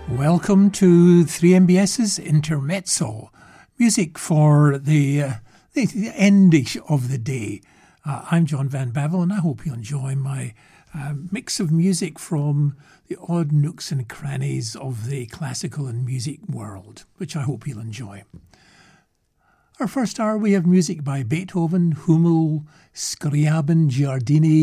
Welcome to 3MBS's Intermezzo, music for the end of the day. I'm John Van Bavel, and I hope you enjoy my mix of music from the odd nooks and crannies of the classical and music world, which I hope you'll enjoy. Our first hour, we have music by Beethoven, Hummel, Scriabin, Giardini,